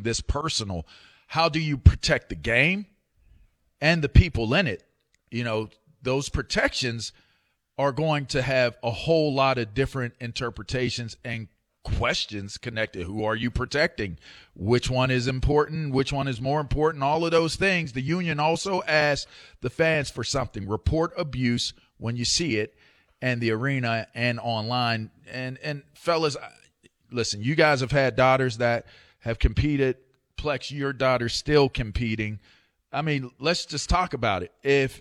this personal, how do you protect the game and the people in it? You know, those protections are going to have a whole lot of different interpretations and questions connected. Who are you protecting? Which one is important? Which one is more important? All of those things. The union also asks the fans for something. Report abuse when you see it in the arena and online. And fellas, listen, you guys have had daughters that have competed. Plex, your daughter's still competing. I mean, let's just talk about it.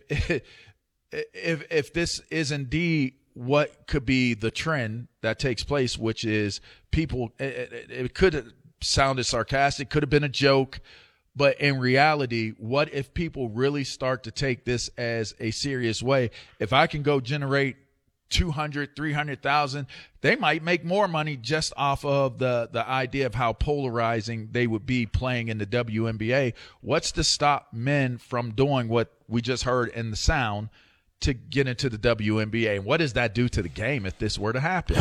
If this is indeed what could be the trend that takes place, which is people, it could have sounded sarcastic, could have been a joke, but in reality, what if people really start to take this as a serious way? If I can go generate 200, 300,000, they might make more money just off of the idea of how polarizing they would be playing in the WNBA. What's to stop men from doing what we just heard in the sound to get into the WNBA? And what does that do to the game if this were to happen?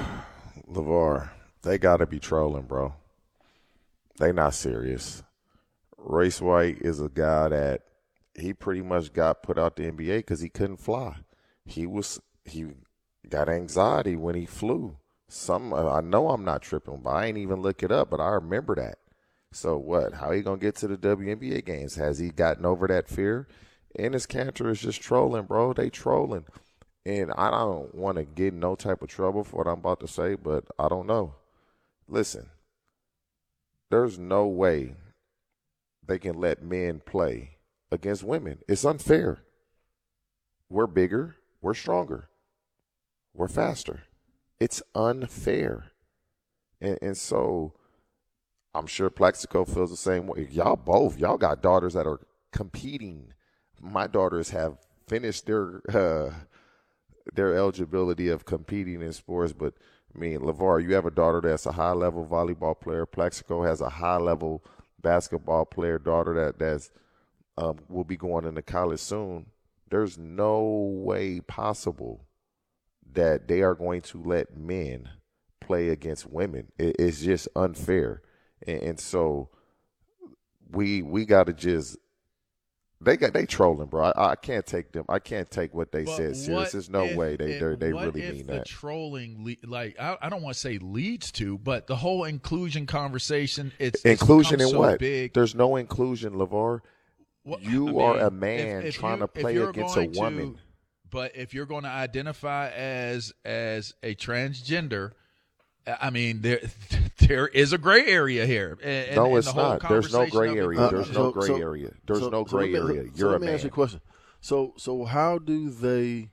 LeVar, they got to be trolling, bro. They not serious. Royce White is a guy that he pretty much got put out the NBA because he couldn't fly. He got anxiety when he flew. I know I'm not tripping, but I ain't even look it up, but I remember that. So what? How he going to get to the WNBA games? Has he gotten over that fear? Enes Kanter is just trolling, bro. They trolling. And I don't want to get in no type of trouble for what I'm about to say, but I don't know. Listen, there's no way they can let men play against women. It's unfair. We're bigger. We're stronger. We're faster. It's unfair. And so I'm sure Plaxico feels the same way. Y'all got daughters that are competing. My daughters have finished their eligibility of competing in sports. But, I mean, LeVar, you have a daughter that's a high-level volleyball player. Plaxico has a high-level basketball player daughter that's will be going into college soon. There's no way possible that they are going to let men play against women. It's just unfair. And so we got to just – they trolling, bro. I can't take them. I can't take what they said serious. There's no way they really mean that. The trolling, I don't want to say leads to, but the whole inclusion conversation. It's inclusion in so what? Big. There's no inclusion, LeVar. You are a man trying to play against a woman. But if you're going to identify as a transgender, I mean, there is a gray area here. No, it's not. There's no gray area. There's no gray area. There's no gray area. You're a man. Let me ask you a question. So how do they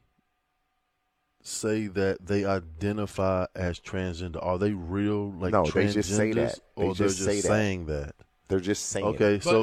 say that they identify as transgender? Are they real transgenders? They just say that. Or they're just saying that? They're just saying. Okay, so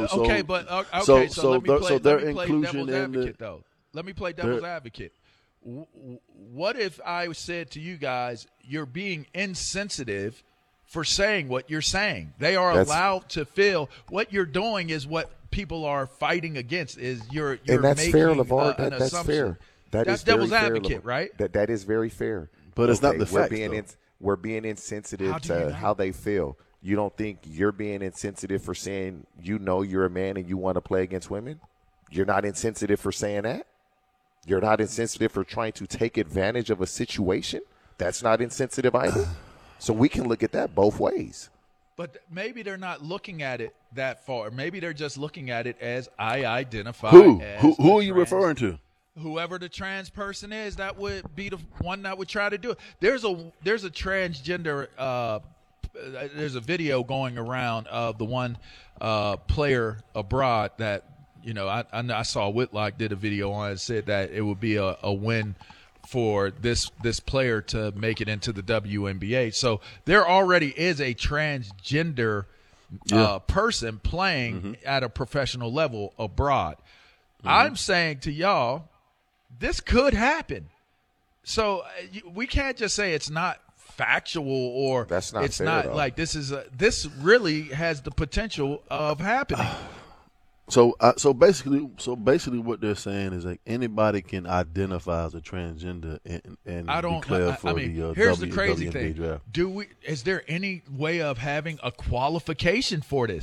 let me play devil's advocate, though. Let me play devil's advocate. What if I said to you guys, you're being insensitive for saying what you're saying? They are allowed to feel what you're doing is what people are fighting against. Is you're and that's making fair, LeVar. That's fair. That's devil's advocate, right? That is very fair. But it's not the fact. We're being insensitive to how they feel. You don't think you're being insensitive for saying you're a man and you want to play against women? You're not insensitive for saying that? You're not insensitive for trying to take advantage of a situation? That's not insensitive either. So we can look at that both ways. But maybe they're not looking at it that far. Maybe they're just looking at it as I identify. Who are you referring to? Whoever the trans person is, that would be the one that would try to do it. There's a transgender there's a video going around of the one player abroad that, I saw Whitlock did a video on and said that it would be a win for this player to make it into the WNBA. So there already is a transgender person playing at a professional level abroad. I'm saying to y'all, this could happen. So we can't just say it's not factual or that's not it's fair, not though. like this really has the potential of happening. So basically what they're saying is like anybody can identify as a transgender and declare for the here's the crazy WNBA thing. draft. Is there any way of having a qualification for this?